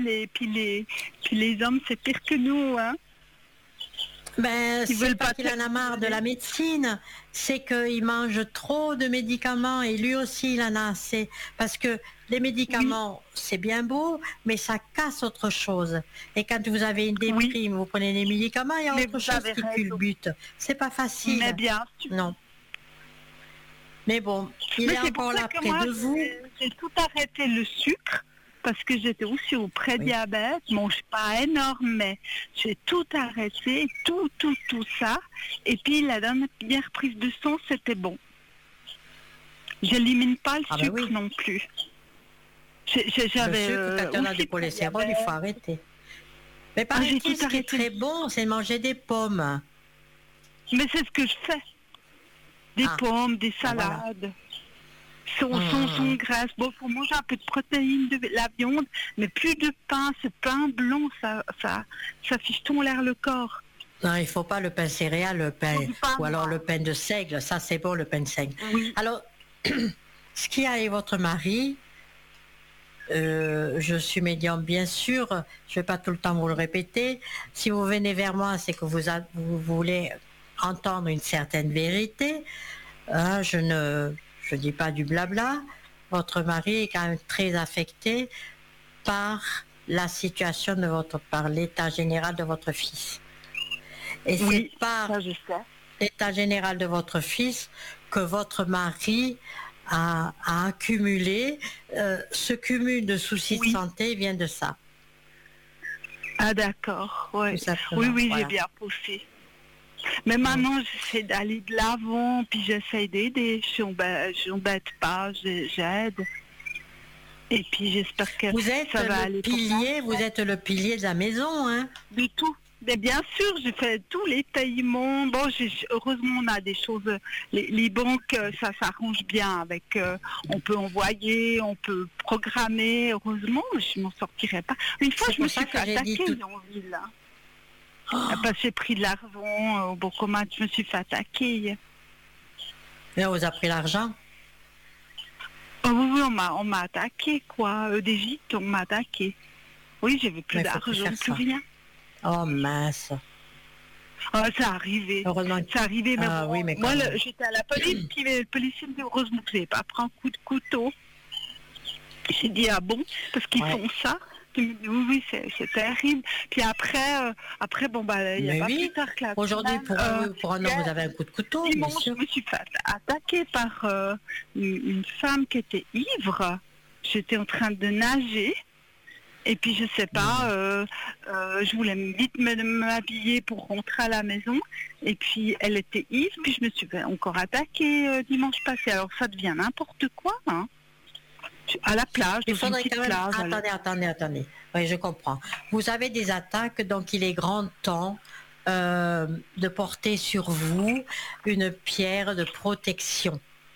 les hommes, c'est pire que nous, hein. Ben, Ils c'est veulent pas pas qu'il en a marre de terminer. la médecine, c'est qu'il mange trop de médicaments et lui aussi il en a assez. Parce que les Oui, médicaments, c'est bien beau, mais ça casse autre chose. Et quand vous avez une oui, déprime, vous prenez des médicaments, il y a mais autre vous chose avez qui raison. culbute. C'est pas Mais facile. bien sûr. Non. Mais bon, il Mais est c'est pour encore ça là que près moi, de vous. j'ai tout arrêté le sucre parce que j'étais aussi au Oui. prédiabète. Bon, je suis pas énorme, mais j'ai tout arrêté, tout ça. Et puis la dernière prise de sang, c'était bon. J'élimine pas le Ah ben sucre oui. non plus. Le J'avais sucre, quand on a du aussi cholestérol, il prédiabète. faut arrêter. Mais Ah, j'ai tout paraît-il, ce qui est arrêté. très bon, c'est de manger des pommes. Mais c'est ce que je fais. Des Ah, pommes, des ben voilà. salades. Sans graisse. Bon, faut manger un peu de protéines, de la viande, mais plus de pain. Ce pain blanc, ça ficheton l'air le corps. Non, il faut pas le pain céréal, le pain, Faut du pain ou alors le noir. pain de seigle. Ça, c'est bon, le pain de seigle. Oui. Alors, ce qu'il y a avec votre mari, je suis médium, bien sûr. Je vais pas tout le temps vous le répéter. Si vous venez vers moi, c'est que vous voulez entendre une certaine vérité. Hein, je dis pas du blabla. Votre mari est quand même très affecté par la situation par l'état général de votre fils. Et c'est Oui, par ça je sais. l'état général de votre fils que votre mari a accumulé. Ce cumul de soucis de Oui. santé vient de ça, Ah d'accord, tout ouais. Oui, simplement. oui, j'ai Voilà. bien poussé. Mais Mm. maintenant, j'essaie d'aller de l'avant, puis j'essaie d'aider. J'embête pas, j'aide. Et puis j'espère que ça va aller pour moi. Vous êtes le pilier de la maison, hein. Du tout. Mais bien sûr, j'ai fait tous les paiements. Bon, heureusement, on a des choses. Les banques, ça s'arrange bien avec. On peut envoyer, on peut programmer. Heureusement, je m'en sortirai pas. Une fois, C'est je me pour suis ça fait que j'ai dit attaquer tout. en ville. Hein. Parce que j'ai pris de l'argent. Bon, comment je me suis fait attaquer. Là, on vous a pris l'argent. Oh, oui, oui, on m'a attaqué, quoi. Des gîtes, on m'a attaqué. Oui, j'avais plus Mais il faut plus d'argent, faire plus ça. rien. Oh mince. Ah, ça arrivait. Heureusement. Ça arrivait, mais Ah bon, oui, mais moi, quand même. j'étais à la police, puis le policier me dit, heureusement que vous n'avez pas pris un coup de couteau. J'ai dit, ah bon, parce qu'ils Ouais. font ça. Puis il me dit, oui, oui, c'est terrible. Puis après, bon, bah, il n'y a Mais pas plus oui. tard que la Aujourd'hui, semaine. pour un homme, vous avez un coup de couteau, bien Dimanche, sûr. je me suis fait attaquer par une femme qui était ivre. J'étais en train de nager. Et puis je sais pas, je voulais vite m'habiller pour rentrer à la maison. Et puis elle était ivre, puis je me suis fait encore attaquer dimanche passé. Alors ça devient n'importe quoi, hein. À la plage, Il dans une faudrait petite quand même. plage. Attendez. Oui, je comprends. Vous avez des attaques, donc il est grand temps de porter sur vous une pierre de protection.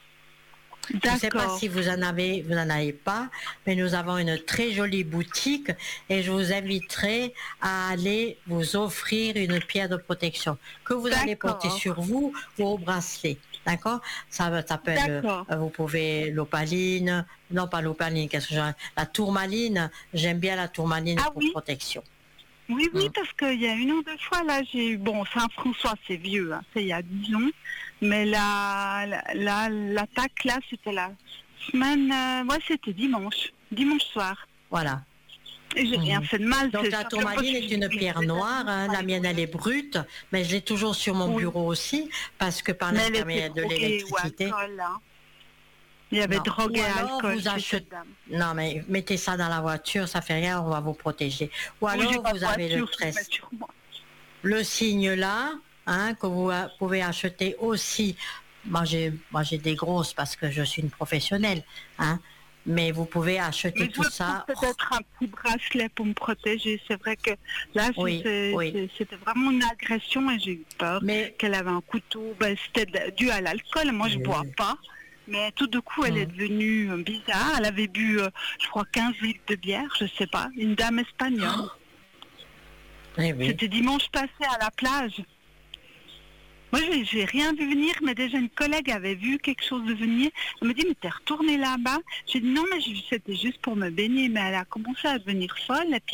Je ne sais pas D'accord, si vous en avez pas, mais nous avons une très jolie boutique et je vous inviterai à aller vous offrir une pierre de protection que vous allez porter d'accord, sur vous ou au bracelet. D'accord? Ça s'appelle, d'accord. vous pouvez l'opaline, non pas l'opaline, la tourmaline. J'aime bien la tourmaline Ah pour oui, protection. oui, Mm. parce qu'il y a une ou deux fois, là, j'ai eu, bon, Saint-François, c'est vieux, hein, c'est il y a 10 ans, mais l'attaque, là, c'était la semaine, ouais, c'était dimanche soir. Voilà. Et j'ai rien Mhm. fait de mal. Donc C'est la simplement parce tourmaline que est j'ai une pris pierre des noire, amis hein. pour La aller mienne elle est voir. brute, mais je l'ai toujours sur mon Oui, bureau aussi, parce que par mais elle était l'intermédiaire de droguée ou l'électricité. alcool, hein. Il y avait Non. drogue Ou et alors alcool vous chez achetez. cette dame. Non, mais mettez ça dans la voiture, ça fait rien, on va vous protéger. Ou Oui, j'ai alors pas de vous avez voiture, je me mets sur moi. le signe là, hein, que vous pouvez acheter aussi. Moi j'ai des grosses parce que je suis une professionnelle, hein, mais vous pouvez acheter Mais je tout me prends ça. peut-être un petit bracelet pour me protéger. C'est vrai que là, Oui, oui. c'était vraiment une agression et j'ai eu peur Mais qu'elle avait un couteau. Ben, c'était dû à l'alcool. Moi, je bois pas. Mais tout de coup, elle est hum, devenue bizarre. Elle avait bu, je crois, 15 litres de bière, je sais pas. Une dame espagnole. eh oui. C'était dimanche passé à la plage. Moi, j'ai rien vu venir, mais déjà une collègue avait vu quelque chose de venir. Elle me dit, mais t'es retournée là-bas? J'ai dit, non, mais c'était juste pour me baigner. Mais elle a commencé à devenir folle. Et puis